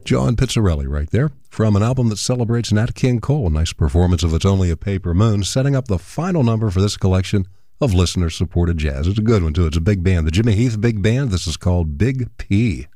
John Pizzarelli right there, from an album that celebrates Nat King Cole, a nice performance of It's Only a Paper Moon, setting up the final number for this collection of listener-supported jazz. It's a good one, too. It's a big band, the Jimmy Heath Big Band. This is called Big P.